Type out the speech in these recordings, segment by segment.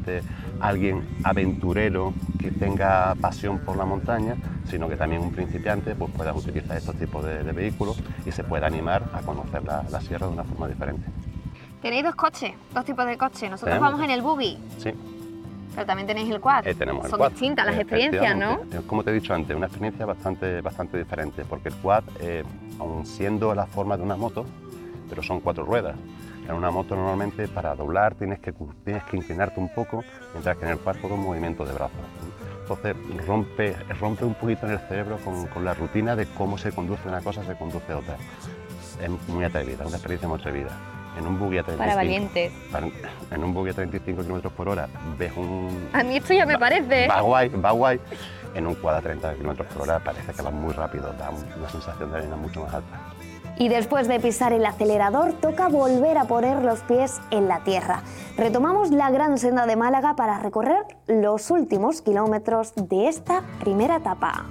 solamente alguien aventurero que tenga pasión por la montaña, sino que también un principiante pues pueda utilizar estos tipos de vehículos y se pueda animar a conocer la sierra de una forma diferente. Tenéis dos coches, dos tipos de coches. Nosotros ¿Tenemos? vamos en el buggy, Sí, pero también tenéis el quad. tenemos el Son quad. distintas las experiencias, ¿no? Efectivamente. Como te he dicho antes, una experiencia bastante diferente, porque el quad, aun siendo la forma de una moto, pero son 4 ruedas. En una moto normalmente para doblar tienes que inclinarte un poco, mientras que en el quad todo un movimiento de brazos. Entonces rompe un poquito en el cerebro con la rutina de cómo se conduce una cosa, se conduce otra. Es muy atrevida, una experiencia muy atrevida. En un buggy a 35, Para valientes. En un buggy a 35 km/h ves un... A mí esto ya me parece. Va guay. En un quad a 30 km/h parece que va muy rápido, da una sensación de arena mucho más alta. Y después de pisar el acelerador, toca volver a poner los pies en la tierra. Retomamos la gran senda de Málaga para recorrer los últimos kilómetros de esta primera etapa.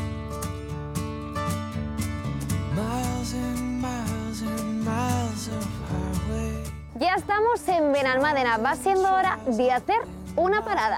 Ya estamos en Benalmádena, va siendo hora de hacer una parada.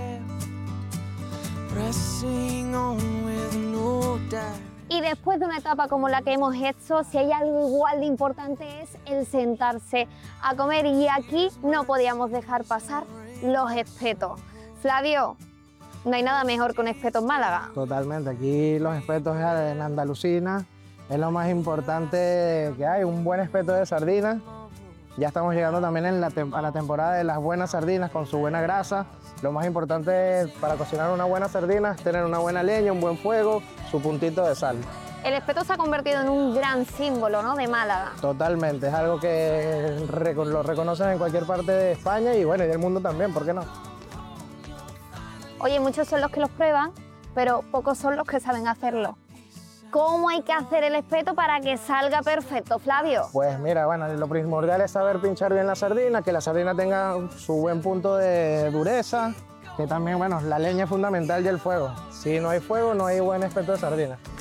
Y después de una etapa como la que hemos hecho, si hay algo igual de importante es el sentarse a comer, y aquí no podíamos dejar pasar los espetos. Flavio, no hay nada mejor que un espeto en Málaga. Totalmente, aquí los espetos en Andalucía es lo más importante que hay, un buen espeto de sardinas. Ya estamos llegando también a la temporada de las buenas sardinas con su buena grasa. Lo más importante para cocinar una buena sardina es tener una buena leña, un buen fuego, su puntito de sal. El espeto se ha convertido en un gran símbolo, ¿no?, de Málaga. Totalmente, es algo que lo reconocen en cualquier parte de España y bueno, y del mundo también, ¿por qué no? Oye, muchos son los que los prueban, pero pocos son los que saben hacerlo. ¿Cómo hay que hacer el espeto para que salga perfecto, Flavio? Pues mira, bueno, lo primordial es saber pinchar bien la sardina, que la sardina tenga su buen punto de dureza, que también, bueno, la leña es fundamental y el fuego. Si no hay fuego, no hay buen espeto de sardina.